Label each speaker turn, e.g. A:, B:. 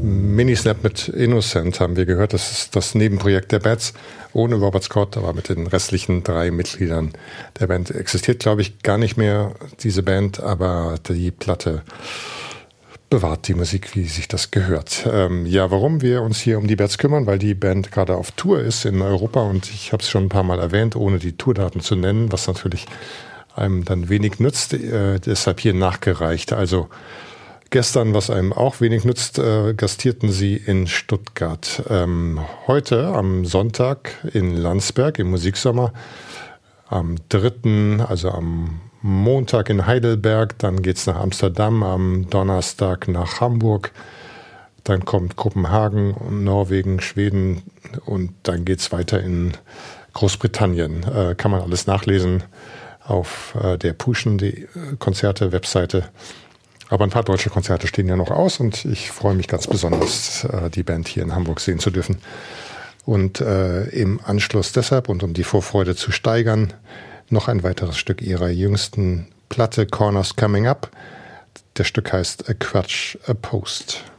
A: Minisnap mit Innocent haben wir gehört. Das ist das Nebenprojekt der Bats ohne Robert Scott, aber mit den restlichen 3 Mitgliedern der Band. Existiert, glaube ich, gar nicht mehr diese Band, aber die Platte bewahrt die Musik, wie sich das gehört. Warum wir uns hier um die Bats kümmern, weil die Band gerade auf Tour ist in Europa und ich habe es schon ein paar Mal erwähnt, ohne die Tourdaten zu nennen, was natürlich einem dann wenig nützt, deshalb hier nachgereicht. Also gestern, was einem auch wenig nützt, gastierten sie in Stuttgart. Heute am Sonntag in Landsberg im Musiksommer, am 3., also am Montag in Heidelberg, dann geht's nach Amsterdam, am Donnerstag nach Hamburg, dann kommt Kopenhagen, Norwegen, Schweden und dann geht's weiter in Großbritannien. Kann man alles nachlesen auf der Pushen.de Konzerte-Webseite. Aber ein paar deutsche Konzerte stehen ja noch aus und ich freue mich ganz besonders, die Band hier in Hamburg sehen zu dürfen. Und im Anschluss deshalb und um die Vorfreude zu steigern, noch ein weiteres Stück ihrer jüngsten Platte Corners Coming Up. Das Stück heißt A Crutch, A Post.